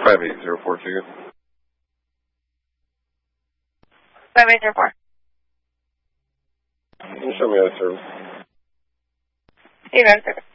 5804 ticket. 5804. Can you show me out of service? You're out of service.